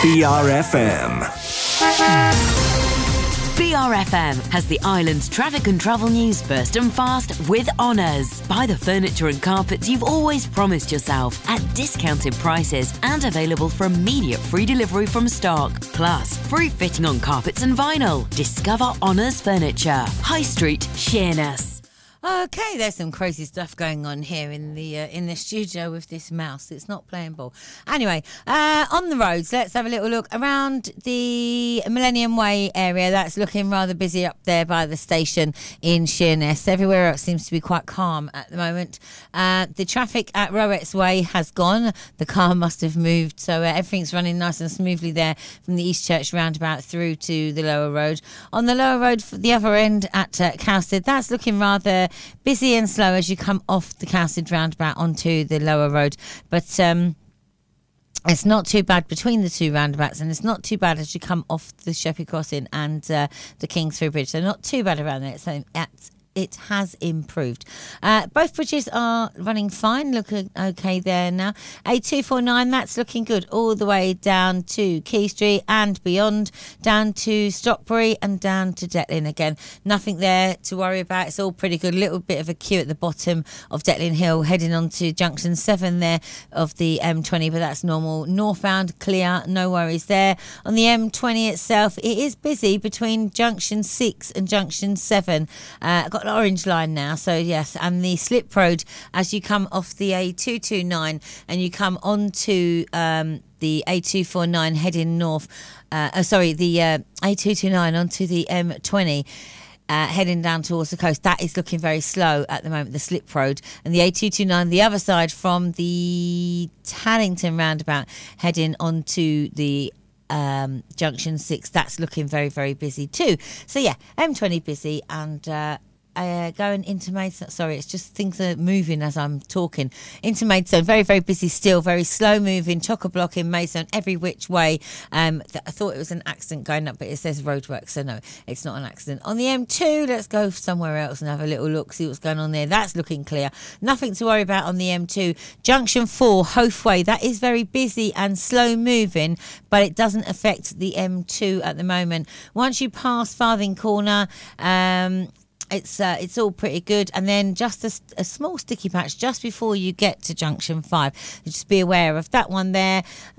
BRFM. BRFM has the island's traffic and travel news first and fast with Honours. Buy the furniture and carpets you've always promised yourself at discounted prices and available for immediate free delivery from stock. Plus, free fitting on carpets and vinyl. Discover Honours Furniture. High Street, Sheerness. Okay, there's some crazy stuff going on here in the studio with this mouse. It's not playing ball. Anyway, on the roads, let's have a little look around the Millennium Way area. That's looking rather busy up there by the station in Sheerness. Everywhere else seems to be quite calm at the moment. The traffic at Rowetts Way has gone. The car must have moved, so everything's running nice and smoothly there from the East Church roundabout through to the lower road. On the lower road, for the other end at Cowsted, that's looking rather busy and slow as you come off the Cowsted roundabout onto the lower road, but it's not too bad between the two roundabouts, and it's not too bad as you come off the Sheppey Crossing and the Kingsbury Bridge. So not too bad around there. So it has improved. Both bridges are running fine, looking okay there now. A249, that's looking good all the way down to Quay Street and beyond, down to Stockbury and down to Detlin again. Nothing there to worry about. It's all pretty good. A little bit of a queue at the bottom of Detlin Hill heading on to Junction 7 there of the M20, but that's normal. Northbound, clear, no worries there. On the M20 itself, it is busy between Junction 6 and Junction 7. Got an orange line now, so yes, and the slip road as you come off the A229 and you come onto the A249 heading north, the A229 onto the M20 heading down towards the coast. That is looking very slow at the moment, the slip road. And the A229 the other side from the Tallington roundabout heading onto the Junction 6, that's looking very, very busy too. So yeah, M20 busy, and going into Maidstone. Sorry, it's just things are moving as I'm talking. Into Maidstone, very, very busy still, very slow moving, chock-a-block in Maidstone, every which way. I thought it was an accident going up, but it says roadworks, so no, it's not an accident. On the M2, let's go somewhere else and have a little look, see what's going on there. That's looking clear. Nothing to worry about on the M2. Junction 4, Hove Way, that is very busy and slow moving, but it doesn't affect the M2 at the moment. Once you pass Farthing Corner, it's all pretty good, and then just a small sticky patch just before you get to Junction 5. Just be aware of that one there.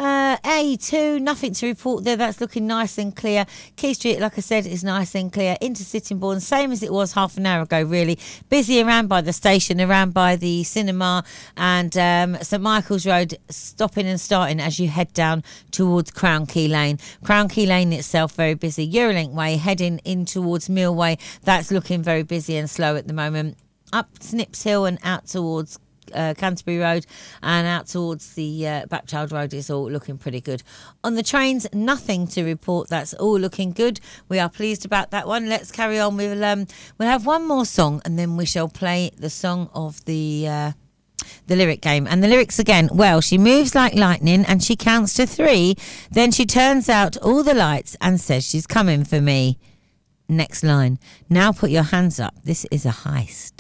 A2, nothing to report there. That's looking nice and clear. Quay Street, like I said, is nice and clear. Into Sittingbourne, same as it was half an hour ago, really. Busy around by the station, around by the cinema, and St Michael's Road, stopping and starting as you head down towards Crown Key Lane. Crown Key Lane itself, very busy. Eurolink Way, heading in towards Millway, that's looking very busy and slow at the moment. Up Snips Hill and out towards Canterbury Road and out towards the Bapchild Road is all looking pretty good. On the trains, nothing to report. That's all looking good. We are pleased about that one. Let's carry on. We'll have one more song and then we shall play the song of the lyric game. And the lyrics again, well, she moves like lightning and she counts to 3. Then she turns out all the lights and says she's coming for me. Next line. Now put your hands up. This is a heist.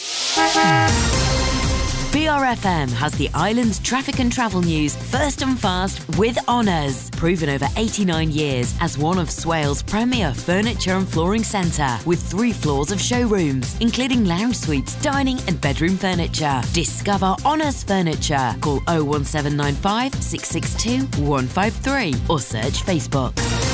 BRFM has the island's traffic and travel news first and fast with Honours. Proven over 89 years as one of Swale's premier furniture and flooring centre, with 3 floors of showrooms, including lounge suites, dining and bedroom furniture. Discover Honours Furniture. Call 01795 662 153 or search Facebook.